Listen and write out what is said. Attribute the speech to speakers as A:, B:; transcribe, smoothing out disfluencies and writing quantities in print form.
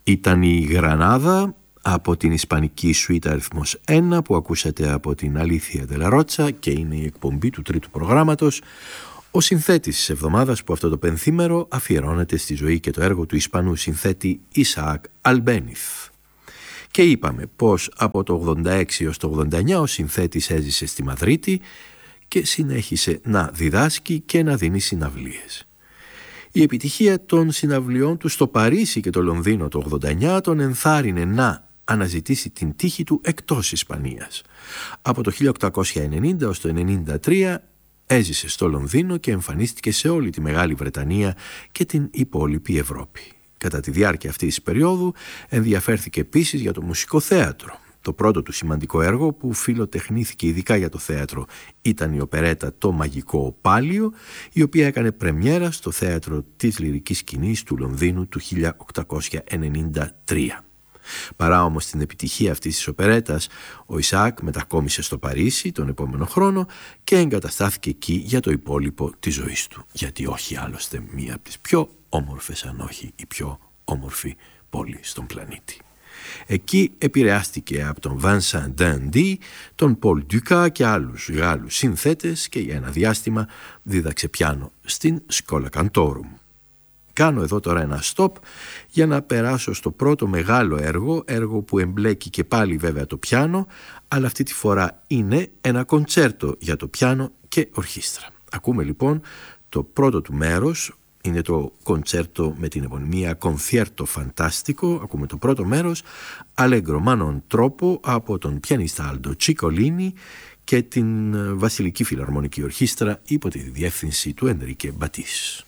A: Ήταν η Γρανάδα από την ισπανική σουίτα αριθμός 1 που ακούσατε από την Αλήθεια Ντελαρότσα και είναι η εκπομπή του τρίτου προγράμματος, ο συνθέτης της εβδομάδας που αυτό το πενθήμερο αφιερώνεται στη ζωή και το έργο του Ισπανού συνθέτη Ισαάκ Αλμπένιθ. Και είπαμε πως από το 86 έως το 89 ο συνθέτης έζησε στη Μαδρίτη και συνέχισε να διδάσκει και να δίνει συναυλίες. Η επιτυχία των συναυλιών του στο Παρίσι και το Λονδίνο το 89 τον ενθάρρυνε να αναζητήσει την τύχη του εκτός Ισπανίας. Από το 1890 ως το 1993 έζησε στο Λονδίνο και εμφανίστηκε σε όλη τη Μεγάλη Βρετανία και την υπόλοιπη Ευρώπη. Κατά τη διάρκεια αυτής της περίοδου ενδιαφέρθηκε επίσης για το μουσικό θέατρο. Το πρώτο του σημαντικό έργο που φιλοτεχνήθηκε ειδικά για το θέατρο ήταν η οπερέτα «Το Μαγικό Οπάλιο», η οποία έκανε πρεμιέρα στο θέατρο της Λυρικής Σκηνής του Λονδίνου του 1893. Παρά όμως την επιτυχία αυτής της οπερέτας, ο Ισαάκ μετακόμισε στο Παρίσι τον επόμενο χρόνο και εγκαταστάθηκε εκεί για το υπόλοιπο της ζωής του. Γιατί όχι άλλωστε μία από τις πιο όμορφες, αν όχι η πιο όμορφη πόλη στον πλανήτη. Εκεί επηρεάστηκε από τον Vincent Dandy, τον Paul Dukas και άλλους Γάλλους συνθέτες και για ένα διάστημα δίδαξε πιάνο στην Schola Cantorum. Κάνω εδώ τώρα ένα stop για να περάσω στο πρώτο μεγάλο έργο που εμπλέκει και πάλι βέβαια το πιάνο, αλλά αυτή τη φορά είναι ένα κοντσέρτο για το πιάνο και ορχήστρα. Ακούμε λοιπόν το πρώτο του μέρος, είναι το κοντσέρτο με την επωνυμία Concierto Fantastico. Ακούμε το πρώτο μέρος, Allegro ma non troppo, από τον πιανίστα Aldo Ciccolini και την Βασιλική Φιλαρμονική Ορχήστρα υπό τη διεύθυνση του Ενρίκε Μπατίς.